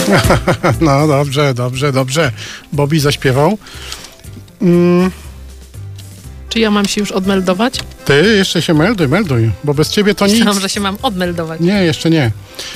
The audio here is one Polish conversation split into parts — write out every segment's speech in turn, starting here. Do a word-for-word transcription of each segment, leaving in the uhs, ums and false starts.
No dobrze, dobrze, dobrze. Bobby zaśpiewał. Mm. Czy ja mam się już odmeldować? Ty jeszcze się melduj, melduj, bo bez ciebie to nic. Myślałam, że się mam odmeldować. Nie, jeszcze nie.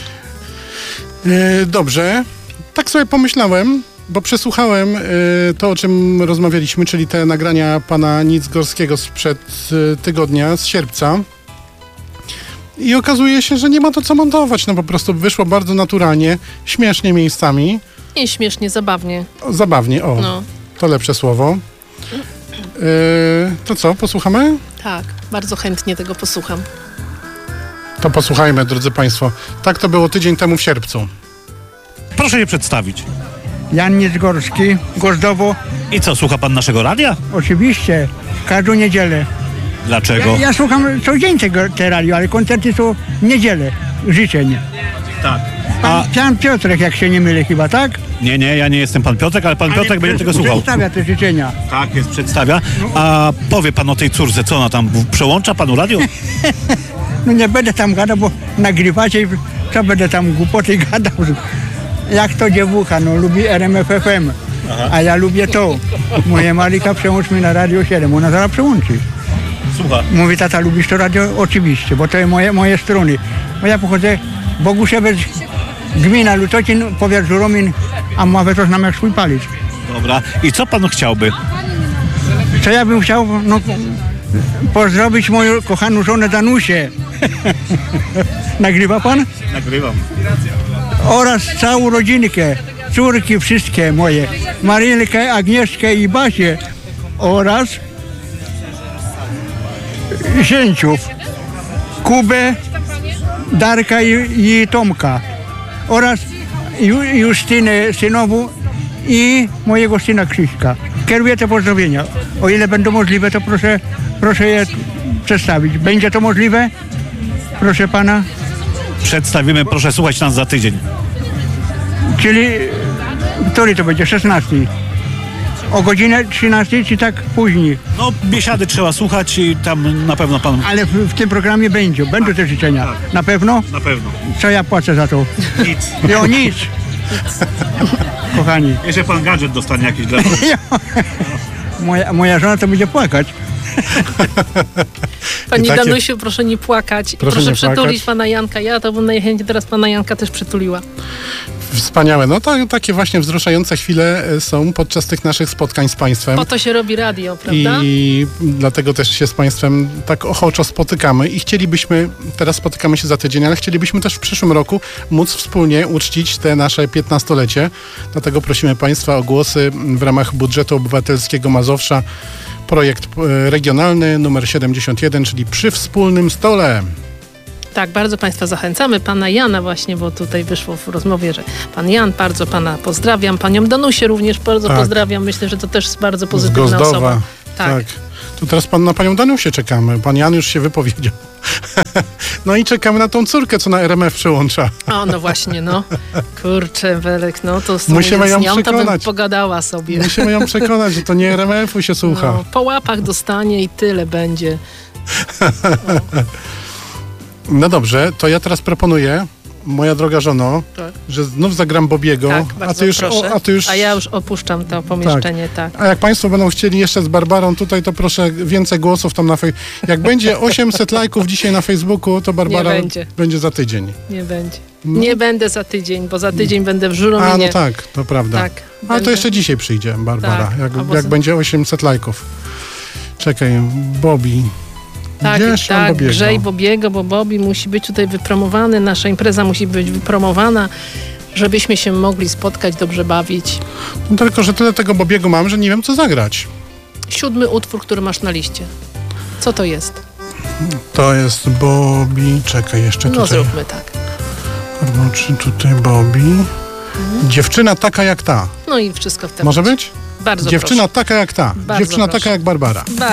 Yy, dobrze. Tak sobie pomyślałem, bo przesłuchałem yy, to, o czym rozmawialiśmy, czyli te nagrania pana Nicgorskiego sprzed yy, tygodnia, z sierpca. I okazuje się, że nie ma to co montować. No po prostu wyszło bardzo naturalnie, śmiesznie miejscami. Nie śmiesznie, zabawnie. O, zabawnie, o. No. To lepsze słowo. Yy, to co, posłuchamy? Tak, bardzo chętnie tego posłucham. To posłuchajmy, drodzy państwo. Tak to było tydzień temu w sierpcu. Proszę się przedstawić. Jan Nicgorski, Gozdowo. I co, słucha pan naszego radia? Oczywiście, każdą niedzielę. Dlaczego? Ja, ja słucham co dzień tego te radio, ale koncerty są w niedzielę. Życzeń. Tak. Pan, A pan Piotrek, jak się nie mylę chyba, tak? nie, nie, ja nie jestem pan Piotrek, ale pan Ale Piotrek będzie tego słuchał. Przedstawia te życzenia. Tak, jest, przedstawia. A powie pan o tej córce, co ona tam w- przełącza panu radio? No nie będę tam gadał, bo nagrywacie i co będę tam głupoty gadał. Jak to dziewucha, no lubi R M F F M, a ja lubię to. Moje Marika, przełącz mi na Radio siedem, ona zaraz przełączy. Słucha. Mówi, tata, lubisz to radio? Oczywiście, bo to jest moje, moje strony. Bo ja pochodzę Boguszewiec, gmina Lutocin, powiat Żuromin, a mamy to znam jak swój palic. Dobra. I co pan chciałby? Co ja bym chciał, no, pozdrowić moją kochaną żonę Danusię. Nagrywa pan? Nagrywam. Oraz całą rodzinkę, córki wszystkie moje, Marynkę, Agnieszkę i Basię oraz zięciów, Kubę, Darka i, i Tomka oraz Ju, Justynę synową i mojego syna Krzyśka. Kieruję te pozdrowienia. O ile będą możliwe, to proszę, proszę je przedstawić. Będzie to możliwe? Proszę pana. Przedstawimy, proszę słuchać nas za tydzień. Czyli który to będzie? szesnasty. O godzinę trzynastej czy tak później? No, biesiady trzeba słuchać i tam na pewno pan... Ale w, w tym programie będzie, będą te życzenia. Na pewno? Na pewno. Co ja płacę za to? Nic. Jo, nic. Kochani. Jeszcze pan gadżet dostanie jakiś dla pana. Moja, moja żona to będzie płakać. Pani takie- Danusiu, proszę nie płakać. Proszę Proszę nie przytulić płakać. pana Janka. Ja to bym najchętniej teraz pana Janka też przytuliła. Wspaniałe. No to takie właśnie wzruszające chwile e, są podczas tych naszych spotkań z państwem. Po to się robi radio, prawda? I dlatego też się z państwem tak ochoczo spotykamy i chcielibyśmy, teraz spotykamy się za tydzień, ale chcielibyśmy też w przyszłym roku móc wspólnie uczcić te nasze piętnastolecie. Dlatego prosimy państwa o głosy w ramach budżetu obywatelskiego Mazowsza. Projekt e, regionalny numer siedemdziesiąt jeden, czyli Przy Wspólnym Stole. Tak, bardzo państwa zachęcamy. Pana Jana właśnie, bo tutaj wyszło w rozmowie, że pan Jan, bardzo pana pozdrawiam. Panią Danusię również bardzo Tak. pozdrawiam. Myślę, że to też jest bardzo Z pozytywna Gozdowa. osoba. Tak. To teraz pan, na panią Danusię czekamy. Pan Jan już się wypowiedział. No i czekamy na tą córkę, co na R M F przełącza. O, no właśnie, no. Kurczę, Welek, no to z, Musimy z ją nią to bym przekonać. pogadała sobie. Musimy ją przekonać, że to nie R M F-u się słucha. No, po łapach dostanie i tyle będzie. No dobrze, to ja teraz proponuję, moja droga żono, Tak. że znów zagram Bobiego, Tak, a bardzo ty już, proszę. o, a ty już... A ja już opuszczam to pomieszczenie, tak. A jak państwo będą chcieli jeszcze z Barbarą tutaj, to proszę więcej głosów tam na Facebooku. Jak będzie osiemset lajków dzisiaj na Facebooku, to Barbara Nie będzie. będzie za tydzień. Nie będzie. Nie będę za tydzień, bo za tydzień będę w Żurominie. A, no tak, to prawda. Tak, A będę. to jeszcze dzisiaj przyjdzie Barbara, Tak, jak, albo jak za- będzie osiemset lajków. Czekaj, Bobby. Tak, Gdzież tam tak, Bobiego? grzej Bobiego, bo Bobby musi być tutaj wypromowany, nasza impreza musi być wypromowana, żebyśmy się mogli spotkać, dobrze bawić. No tylko, że tyle tego Bobiego mam, że nie wiem, co zagrać. Siódmy utwór, który masz na liście. Co to jest? To jest Bobby, czekaj, jeszcze No tutaj. zróbmy tak. Czy tutaj Bobby? Dziewczyna taka jak ta. No i wszystko w temat. Może być? Bardzo Dziewczyna proszę. taka jak ta. Bardzo Dziewczyna proszę. taka jak Barbara.